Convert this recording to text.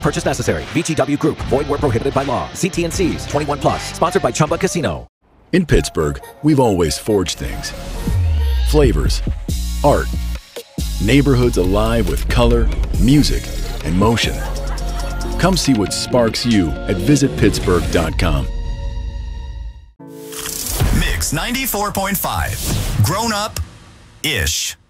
Purchase necessary. VGW Group. Void where prohibited by law. See T&Cs. 21 plus. Sponsored by Chumba Casino. In Pittsburgh, we've always forged things. Flavors, art, neighborhoods alive with color, music, and motion. Come see what sparks you at visitpittsburgh.com. Mix 94.5. Grown up-ish.